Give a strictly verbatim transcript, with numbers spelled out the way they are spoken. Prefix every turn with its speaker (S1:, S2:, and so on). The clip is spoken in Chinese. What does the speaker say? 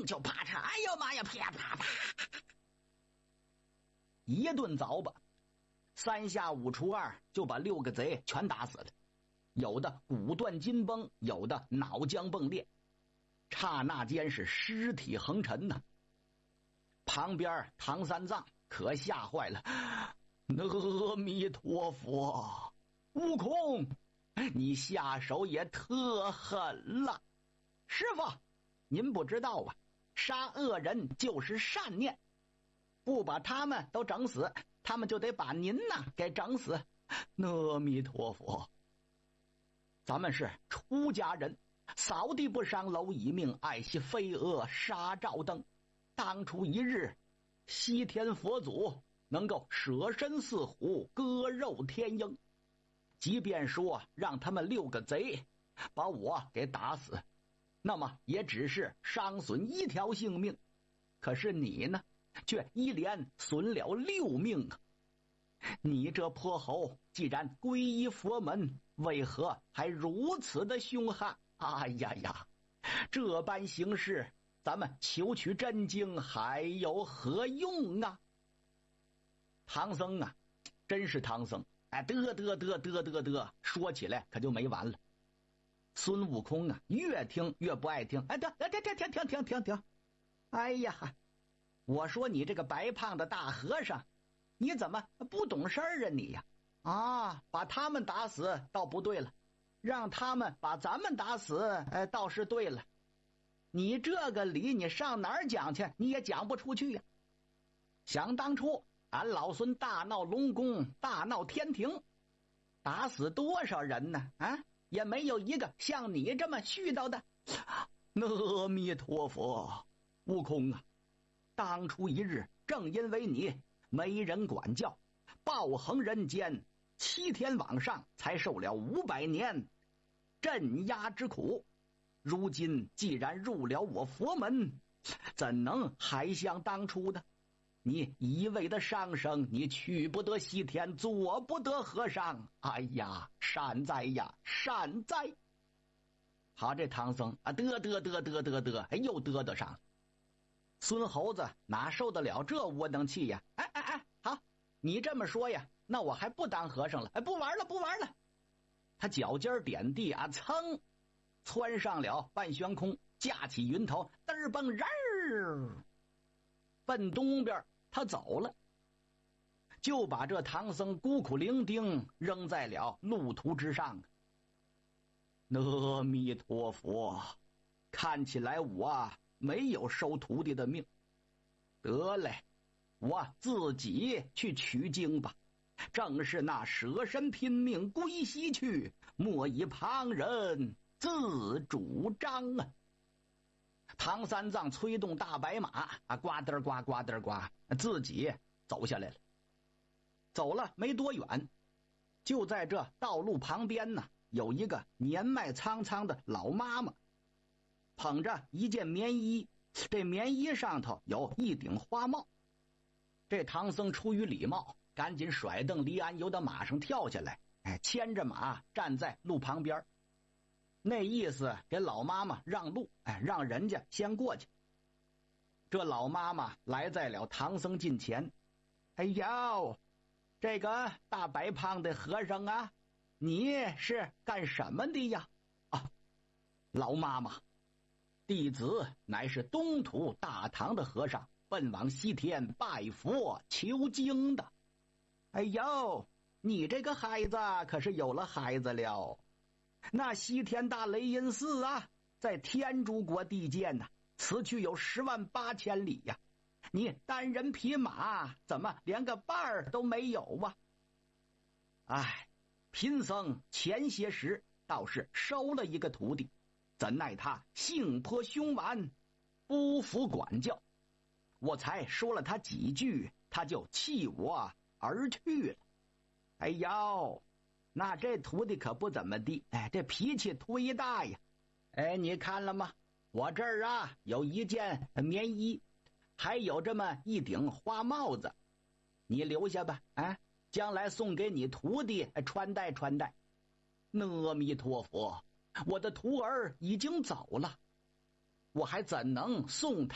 S1: 就啪嚓，哎呦妈呀，啪啪啪，一顿凿吧，三下五除二就把六个贼全打死了，有的骨断筋崩，有的脑浆迸裂，刹那间是尸体横陈呐。旁边唐三藏可吓坏了，阿弥陀佛，悟空，你下手也特狠了。师傅，您不知道啊，杀恶人就是善念，不把他们都整死，他们就得把您呐给整死。阿弥陀佛，咱们是出家人，扫地不伤蝼蚁命，爱惜飞蛾杀照灯。当初一日，西天佛祖能够舍身饲虎，割肉添鹰，即便说让他们六个贼把我给打死，那么也只是伤损一条性命，可是你呢，却一连损了六命啊！你这泼猴，既然皈依佛门，为何还如此的凶悍？哎呀呀，这般行事，咱们求取真经还有何用啊？唐僧啊，真是唐僧，哎，嘚嘚嘚嘚嘚嘚，说起来可就没完了。孙悟空啊，越听越不爱听，哎，停停停停停停停停！哎呀，我说你这个白胖的大和尚，你怎么不懂事儿啊你呀？啊，把他们打死倒不对了，让他们把咱们打死，哎，倒是对了。你这个理你上哪儿讲去？你也讲不出去呀。想当初俺老孙大闹龙宫，大闹天庭，打死多少人呢？啊，也没有一个像你这么絮叨的。阿弥陀佛，悟空啊，当初一日正因为你没人管教，暴横人间，七天往上才受了五百年镇压之苦。如今既然入了我佛门，怎能还像当初的？你一味的上升，你去不得西天，做不得和尚。哎呀，善哉呀，善哉！好，这唐僧啊，嘚嘚嘚嘚嘚嘚，哎，又嘚嘚上了。孙猴子哪受得了这窝囊气呀？哎哎哎，好，你这么说呀，那我还不当和尚了，哎，不玩了，不玩了。他脚尖点地啊，噌，窜上了半悬空，架起云头，嘚儿蹦人儿，奔东边他走了，就把这唐僧孤苦伶仃扔在了路途之上。阿弥陀佛，看起来我没有收徒弟的命，得嘞，我自己去取经吧。正是那舍身拼命归西去，莫以旁人自主张啊！唐三藏催动大白马啊，呱嘚呱呱嘚呱，自己走下来了。走了没多远，就在这道路旁边呢，有一个年迈苍苍的老妈妈，捧着一件棉衣，这棉衣上头有一顶花帽。这唐僧出于礼貌，赶紧甩蹬离鞍由的马上跳下来，哎，牵着马站在路旁边，那意思给老妈妈让路，哎，让人家先过去。这老妈妈来在了唐僧近前，哎呦，这个大白胖的和尚啊，你是干什么的呀？啊，老妈妈，弟子乃是东土大唐的和尚，奔往西天拜佛求经的。哎呦，你这个孩子可是有了孩子了。那西天大雷音寺啊，在天竺国地界呢，此去有十万八千里呀。你单人匹马，怎么连个伴儿都没有啊？哎，贫僧前些时倒是收了一个徒弟，怎奈他性颇凶顽，不服管教，我才说了他几句，他就弃我而去了。哎呦，那这徒弟可不怎么地，哎，这脾气忒大呀。哎，你看了吗？我这儿啊有一件棉衣，还有这么一顶花帽子，你留下吧，哎，将来送给你徒弟穿戴穿戴。阿弥陀佛，我的徒儿已经走了，我还怎能送他